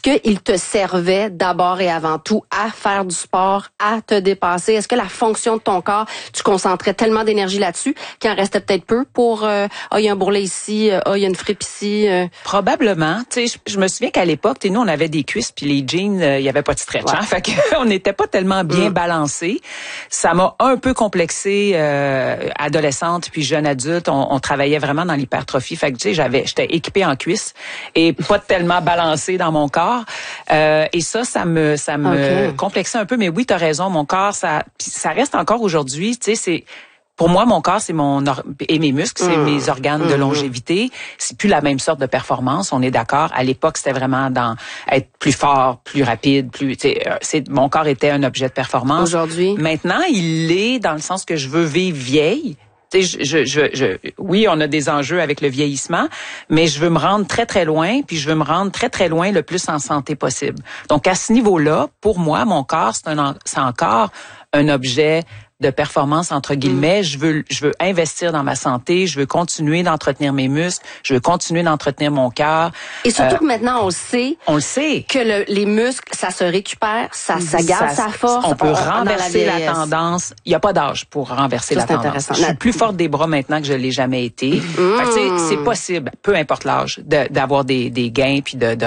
qu'il te servait d'abord et avant tout à faire du sport, à te dépasser? Est-ce que la fonction de ton corps, tu concentrais tellement d'énergie là-dessus qu'il en restait peut-être peu pour il y a un bourrelet ici, il y a une fripe ici? Probablement. Tu sais, je me souviens qu'à l'époque, nous, on avait des cuisses puis les jeans, il y avait pas de stretch. Ouais. Hein? Fait qu'on n'était pas tellement bien balancés. Ça m'a un peu complexé adolescente puis jeune adulte. On travaillait vraiment dans l'hypertrophie. Fait que tu sais, j'étais équipée en cuisses et pas tellement balancée dans mon corps. Et ça me complexait un peu. Mais oui, t'as raison. Mon corps, ça reste encore aujourd'hui. Tu sais, c'est pour moi, mon corps, c'est et mes muscles, c'est mes organes de longévité. C'est plus la même sorte de performance, on est d'accord. À l'époque, c'était vraiment dans être plus fort, plus rapide, mon corps était un objet de performance. Aujourd'hui, maintenant, il est dans le sens que je veux vivre vieille. Tu sais, oui, on a des enjeux avec le vieillissement, mais je veux me rendre très, très loin, puis je veux me rendre très, très loin le plus en santé possible. Donc, à ce niveau-là, pour moi, mon corps, c'est encore un objet de performance entre guillemets. Je veux investir dans ma santé, je veux continuer d'entretenir mes muscles, je veux continuer d'entretenir mon cœur. Et surtout que maintenant on le sait que les muscles, ça se récupère, ça garde sa force. On peut renverser la tendance. Il y a pas d'âge pour renverser la tendance. Je suis plus forte des bras maintenant que je l'ai jamais été. Fait que, c'est possible, peu importe l'âge, d'avoir des gains puis de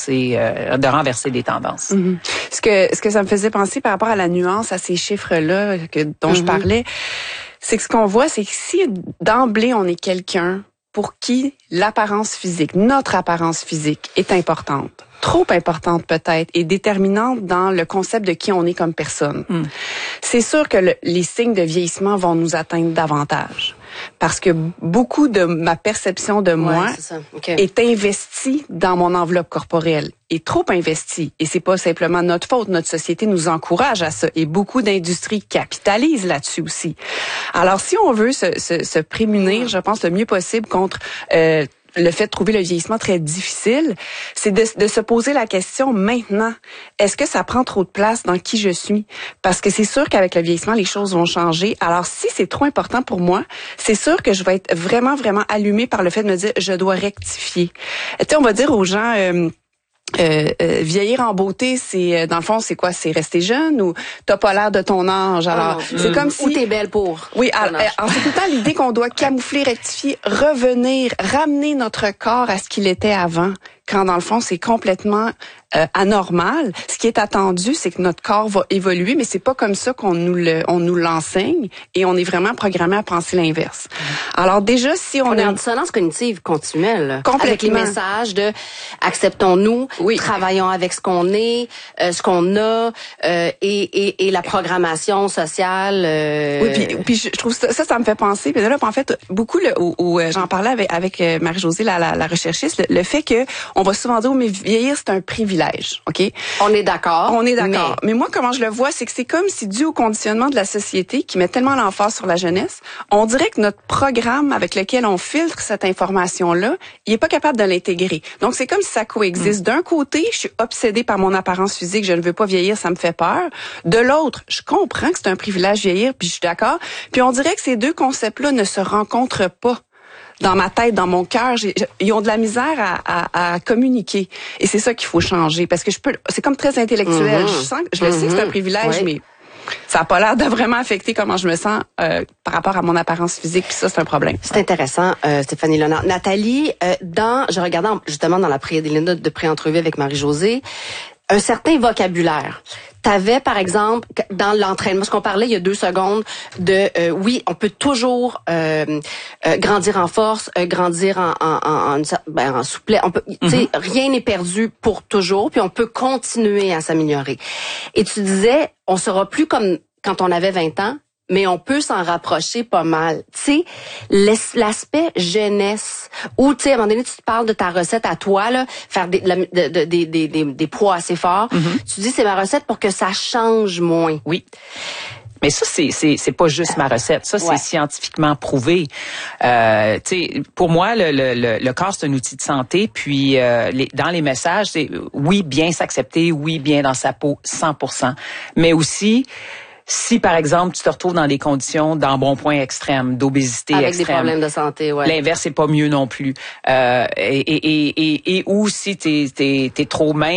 renverser des tendances. Ce que ça me faisait penser par rapport à la nuance à ces chiffres-là dont je parlais, c'est que ce qu'on voit, c'est que si d'emblée on est quelqu'un pour qui l'apparence physique, notre apparence physique est importante, trop importante peut-être, et déterminante dans le concept de qui on est comme personne, c'est sûr que les signes de vieillissement vont nous atteindre davantage. Parce que beaucoup de ma perception de moi est investie dans mon enveloppe corporelle, est trop investie. Et c'est pas simplement notre faute. Notre société nous encourage à ça. Et beaucoup d'industries capitalisent là-dessus aussi. Alors, si on veut se prémunir, je pense, le mieux possible contre le fait de trouver le vieillissement très difficile, c'est de se poser la question maintenant, est-ce que ça prend trop de place dans qui je suis? Parce que c'est sûr qu'avec le vieillissement, les choses vont changer. Alors, si c'est trop important pour moi, c'est sûr que je vais être vraiment, vraiment allumée par le fait de me dire, je dois rectifier. Tu sais, on va dire aux gens... vieillir en beauté, c'est dans le fond, c'est quoi? C'est rester jeune ou t'as pas l'air de ton âge? Alors, c'est comme si... Ou t'es belle pour. Oui, alors c'est tout le temps l'idée qu'on doit camoufler, rectifier, revenir, ramener notre corps à ce qu'il était avant. Quand dans le fond, c'est complètement anormal. Ce qui est attendu, c'est que notre corps va évoluer, mais c'est pas comme ça qu'on nous l'enseigne et on est vraiment programmé à penser l'inverse. Alors déjà, si on est en dissonance cognitive continuelle, complètement, avec les messages de acceptons-nous, travaillons avec ce qu'on est, ce qu'on a, et la programmation sociale. Oui, puis je trouve ça me fait penser. Puis là, en fait, beaucoup j'en parlais avec Marie-Josée, la recherchiste, le fait que on va souvent dire, mais vieillir, c'est un privilège, OK? On est d'accord. On est d'accord. Mais moi, comment je le vois, c'est que c'est comme si, dû au conditionnement de la société qui met tellement l'emphase sur la jeunesse, on dirait que notre programme avec lequel on filtre cette information-là, il est pas capable de l'intégrer. Donc, c'est comme si ça coexiste. D'un côté, je suis obsédée par mon apparence physique, je ne veux pas vieillir, ça me fait peur. De l'autre, je comprends que c'est un privilège vieillir, puis je suis d'accord. Puis on dirait que ces deux concepts-là ne se rencontrent pas. Dans ma tête, dans mon cœur, ils ont de la misère à communiquer. Et c'est ça qu'il faut changer. Parce que c'est comme très intellectuel. Je le sais que c'est un privilège, mais ça n'a pas l'air de vraiment affecter comment je me sens par rapport à mon apparence physique. Puis ça, c'est un problème. C'est intéressant, Stéphanie Léonard. Nathalie, je regardais justement dans les notes de pré-entrevue avec Marie-Josée, un certain vocabulaire. T'avais, par exemple, dans l'entraînement, ce qu'on parlait il y a 2 secondes, oui, on peut toujours grandir en force, grandir en souplesse. On peut, tu sais, rien n'est perdu pour toujours, puis on peut continuer à s'améliorer. Et tu disais, on sera plus comme quand on avait 20 ans, mais on peut s'en rapprocher pas mal. Tu sais, l'aspect jeunesse, où, tu sais, à un moment donné, tu te parles de ta recette à toi, là, faire des poids assez forts. Tu dis, c'est ma recette pour que ça change moins. Oui. Mais ça, c'est pas juste ma recette. Ça, c'est scientifiquement prouvé. Tu sais, pour moi, le corps, c'est un outil de santé. Puis, dans les messages, c'est oui, bien s'accepter, oui, bien dans sa peau, 100%. Mais aussi, si, par exemple, tu te retrouves dans des conditions d'embonpoint extrême, d'obésité avec extrême. Avec des problèmes de santé, L'inverse, c'est pas mieux non plus. Et ou si t'es trop mince,